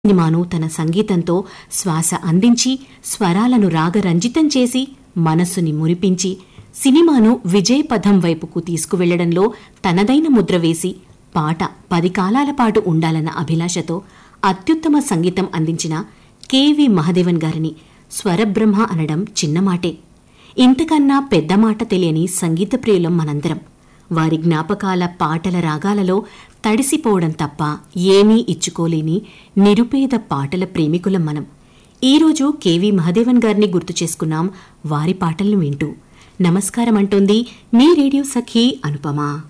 సినిమాను తన సంగీతంతో శ్వాస అందించి స్వరాలను రాగరంజితం చేసి మనస్సుని మురిపించి సినిమాను విజయపథం వైపుకు తీసుకువెళ్లడంలో తనదైన ముద్ర వేసి పాట 10 కాలాల పాటు ఉండాలన్న అభిలాషతో అత్యుత్తమ సంగీతం అందించిన కెవి మహదేవన్ గారిని స్వరబ్రహ్మ అనడం చిన్నమాటే. ఇంతకన్నా పెద్ద మాట తెలియని సంగీత ప్రియులం మనందరం. వారి జ్ఞాపకాల పాటల రాగాలలో తడిసిపోవడం తప్ప ఏమీ ఇచ్చుకోలేని నిరుపేద పాటల ప్రేమికులం మనం. ఈరోజు కెవి మహదేవన్ గారిని గుర్తు చేసుకున్నాం వారి పాటలను వింటూ. నమస్కారం అంటోంది మీ రేడియో సఖి అనుపమ.